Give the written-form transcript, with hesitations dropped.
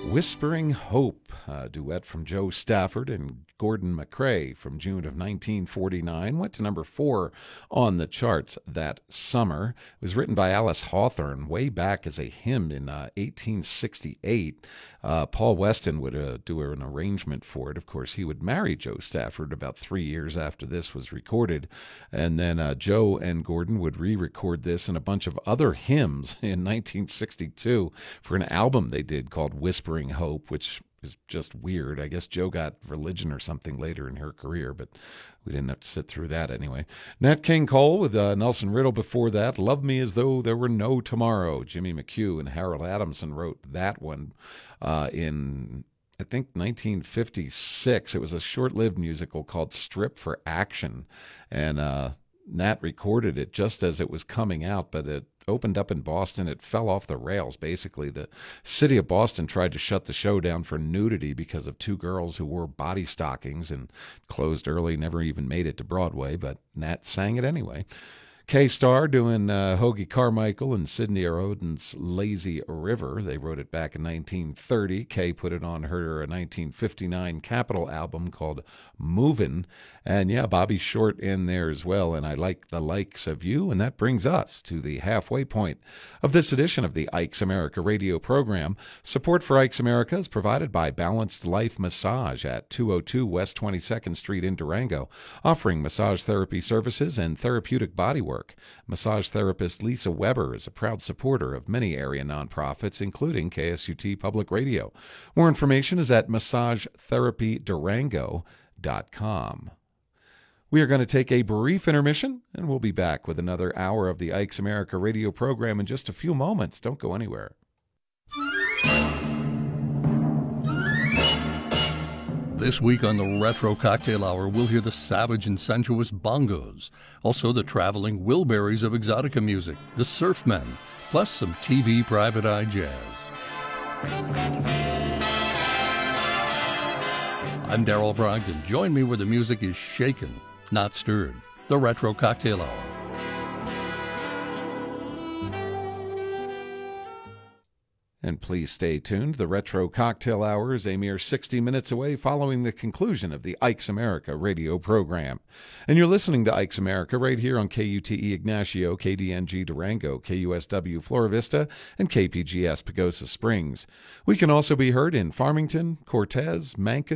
Whispering Hope, a duet from Joe Stafford and Gordon MacRae from June of 1949, went to number 4 on the charts that summer. It was written by Alice Hawthorne way back as a hymn in 1868. Paul Weston would do an arrangement for it. Of course, he would marry Joe Stafford about 3 years after this was recorded, and then Joe and Gordon would re-record this and a bunch of other hymns in 1962 for an album they did called Whispering Hope, which is just weird. I guess Joe got religion or something later in her career, but we didn't have to sit through that anyway. Nat King Cole with Nelson Riddle before that. Love Me As Though There Were No Tomorrow. Jimmy McHugh and Harold Adamson wrote that one in, I think, 1956. It was a short-lived musical called Strip for Action, and Nat recorded it just as it was coming out, but it opened up in Boston. It fell off the rails, basically. The city of Boston tried to shut the show down for nudity because of 2 girls who wore body stockings, and closed early, never even made it to Broadway, but Nat sang it anyway. K-Star doing Hoagie Carmichael and Sidney Rodin's Lazy River. They wrote it back in 1930. Kay put it on her 1959 Capitol album called Movin'. And yeah, Bobby Short in there as well, and I Like the Likes of You. And that brings us to the halfway point of this edition of the Ike's America radio program. Support for Ike's America is provided by Balanced Life Massage at 202 West 22nd Street in Durango, offering massage therapy services and therapeutic body work. Massage therapist Lisa Weber is a proud supporter of many area nonprofits, including KSUT Public Radio. More information is at massagetherapydurango.com. We are going to take a brief intermission, and we'll be back with another hour of the Ike's America radio program in just a few moments. Don't go anywhere. This week on the Retro Cocktail Hour, we'll hear the savage and sensuous bongos, also the traveling Wilburys of exotica music, the Surfmen, plus some TV private eye jazz. I'm Darrell Brogdon. Join me where the music is shaken, not stirred. The Retro Cocktail Hour. And please stay tuned. The Retro Cocktail Hour is a mere 60 minutes away following the conclusion of the Ike's America radio program. And you're listening to Ike's America right here on KUTE Ignacio, KDNG Durango, KUSW Flora Vista, and KPGS Pagosa Springs. We can also be heard in Farmington, Cortez, Mankato,